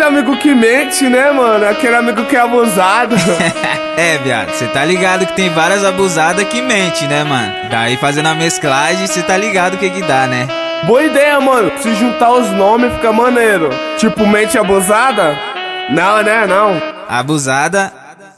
amigo que mente, né, mano? Aquele amigo que é abusado. É, viado, cê tá ligado que tem várias abusadas que mente, né, mano? Daí fazendo a mesclagem, cê tá ligado o que dá, né? Boa ideia, mano. Se juntar os nomes fica maneiro. Tipo, mente abusada? Não, né? Não. Abusada